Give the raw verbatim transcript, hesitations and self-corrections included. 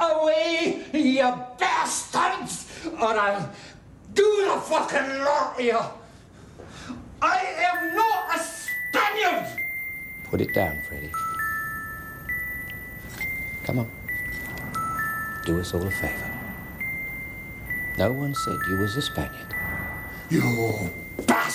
away, you bastards, or I'll do the fucking lot of you. I am not a Spaniard! Put it down, Freddie. Come on. Do us all a favor. No one said you was a Spaniard. You bastard!